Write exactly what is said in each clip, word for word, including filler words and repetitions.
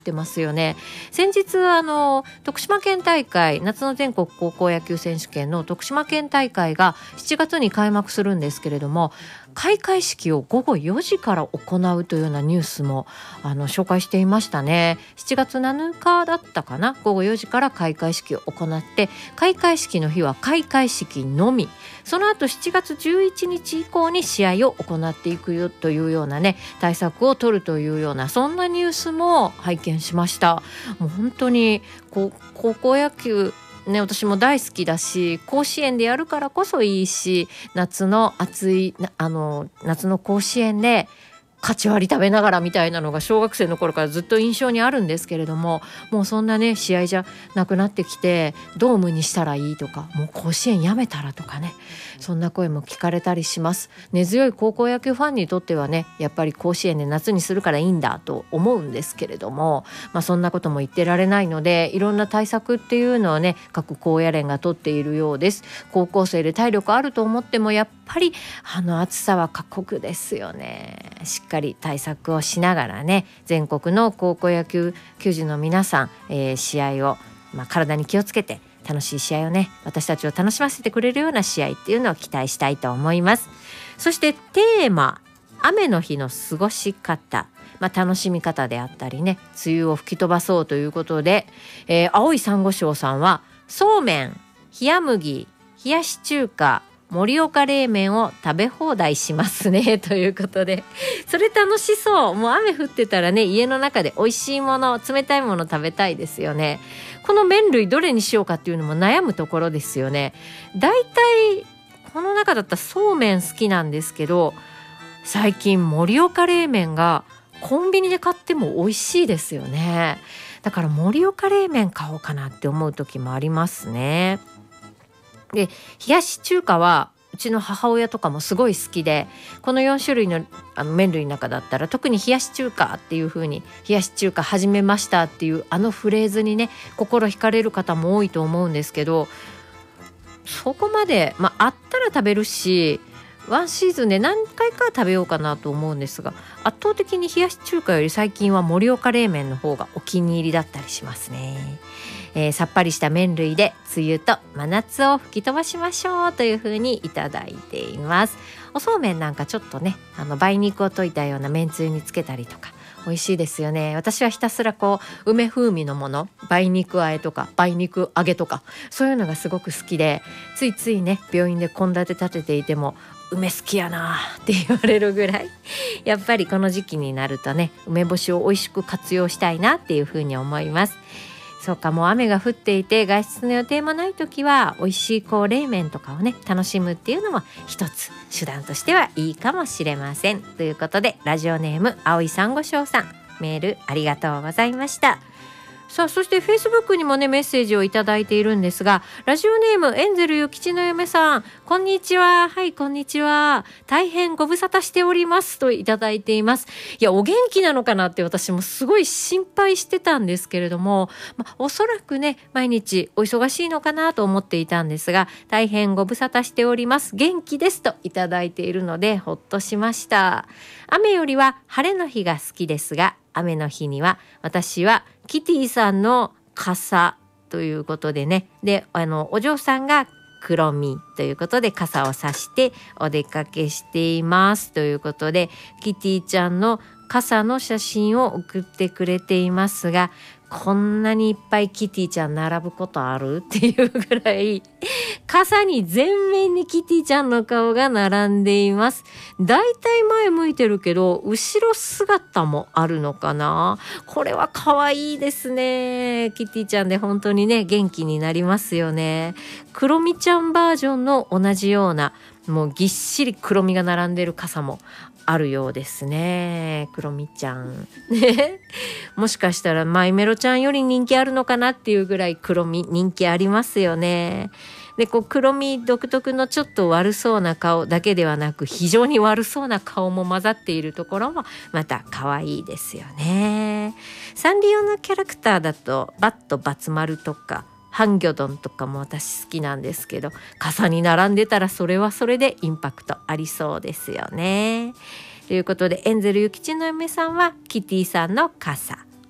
ってますよね。先日あの徳島県大会、夏の全国高校野球選手権の徳島県大会がしちがつに開幕するんですけれども、開会式をごごよじから行うというようなニュースもあの紹介していましたね。しちがつなのかだったかな、ごごよじから開会式を行って、開会式の日は開会式のみ、その後しちがつじゅういちにち以降に試合を行っていくよというようなね対策を取るというような、そんなニュースも拝見しました。もう本当にこう高校野球ね、私も大好きだし、甲子園でやるからこそいいし、夏の暑いあの夏の甲子園でかち割り食べながらみたいなのが小学生の頃からずっと印象にあるんですけれども、もうそんなね試合じゃなくなってきて、ドームにしたらいいとか、もう甲子園やめたらとかね、そんな声も聞かれたりします。根強い高校野球ファンにとってはね、やっぱり甲子園で夏にするからいいんだと思うんですけれども、まあ、そんなことも言ってられないので、いろんな対策っていうのをね各高野連が取っているようです。高校生で体力あると思っても、やっぱりあの暑さは過酷ですよね。しっかり対策をしながらね、全国の高校野球球児の皆さん、えー、試合を、まあ、体に気をつけて楽しい試合をね、私たちを楽しませてくれるような試合っていうのを期待したいと思います。そしてテーマ、雨の日の過ごし方、まあ、楽しみ方であったりね、梅雨を吹き飛ばそうということで、えー、青い珊瑚礁さんはそうめん、冷麦、冷やし中華、盛岡冷麺を食べ放題しますねということで、それ楽しそう。もう雨降ってたらね、家の中で美味しいもの、冷たいもの食べたいですよね。この麺類どれにしようかっていうのも悩むところですよね。だいたいこの中だったらそうめん好きなんですけど、最近盛岡冷麺がコンビニで買っても美味しいですよね。だから盛岡冷麺買おうかなって思う時もありますね。で、冷やし中華はうちの母親とかもすごい好きで、このよんしゅるい の, あの麺類の中だったら特に冷やし中華っていう風に、冷やし中華始めましたっていうあのフレーズにね心惹かれる方も多いと思うんですけど、そこまで、まあ、あったら食べるし、ワンシーズンで何回か食べようかなと思うんですが、圧倒的に冷やし中華より最近は盛岡冷麺の方がお気に入りだったりしますね。えー、さっぱりした麺類で梅雨と真夏を吹き飛ばしましょうという風にいただいています。おそうめんなんかちょっとね、あの梅肉を溶いたような麺つゆにつけたりとか美味しいですよね。私はひたすらこう梅風味のもの、梅肉和えとか梅肉揚げとか、そういうのがすごく好きで、ついついね病院で献立立てていても梅好きやなって言われるぐらい、やっぱりこの時期になるとね、梅干しを美味しく活用したいなっていうふうに思います。そうか、もう雨が降っていて外出の予定もない時は美味しいこう冷麺とかをね楽しむっていうのも一つ手段としてはいいかもしれません。ということで、ラジオネーム青い珊瑚礁さん、メールありがとうございました。さあ、そしてフェイスブックにもねメッセージをいただいているんですが、ラジオネームエンゼルゆきちの嫁さん、こんにちは。はい、こんにちは。大変ご無沙汰しておりますといただいています。いや、お元気なのかなって私もすごい心配してたんですけれども、まあ、おそらくね毎日お忙しいのかなと思っていたんですが、大変ご無沙汰しております、元気ですといただいているのでほっとしました。雨よりは晴れの日が好きですが、雨の日には私はキティさんの傘ということでね、であのお嬢さんが黒みということで傘を差してお出かけしていますということで、キティちゃんの傘の写真を送ってくれていますが、こんなにいっぱいキティちゃん並ぶことあるっていうぐらい傘に全面にキティちゃんの顔が並んでいます。だいたい前向いてるけど後ろ姿もあるのかな。これは可愛いですね。キティちゃんで本当にね元気になりますよね。クロミちゃんバージョンの同じような、もうぎっしり黒みが並んでる傘もあるようですね。クロミちゃんねもしかしたらマイメロちゃんより人気あるのかなっていうぐらいクロミ人気ありますよね。でこう黒み独特のちょっと悪そうな顔だけではなく、非常に悪そうな顔も混ざっているところもまた可愛いですよね。サンリオのキャラクターだとバットバツ丸とかハンギョドンとかも私好きなんですけど、傘に並んでたらそれはそれでインパクトありそうですよね。ということで、エンゼルゆきちの嫁さんはキティさんの傘、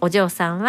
お嬢さんは